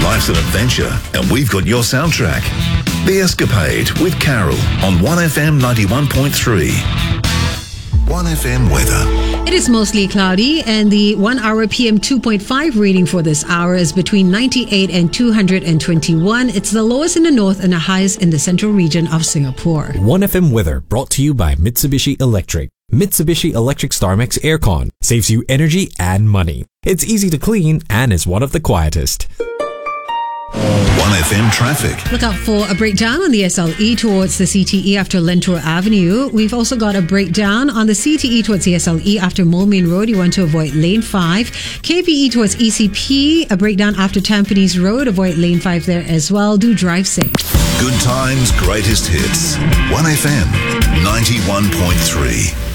Life's an adventure, and we've got your soundtrack. The Escapade with Carol on 1FM 91.3. 1FM weather. It is mostly cloudy, and the 1 hour PM 2.5 reading for this hour is between 98 and 221. It's the lowest in the north and the highest in the central region of Singapore. 1FM weather brought to you by Mitsubishi Electric. Mitsubishi Electric StarMax Aircon saves you energy and money. It's easy to clean and is one of the quietest. 1FM traffic. Look out for a breakdown on the SLE towards the CTE after Lentor Avenue. We've also got a breakdown on the CTE towards the SLE after Moulmein Road. You want to avoid lane 5. KPE towards ECP, a breakdown after Tampines Road. Avoid lane 5 there as well. Do drive safe. Good times, greatest hits. 1FM 91.3.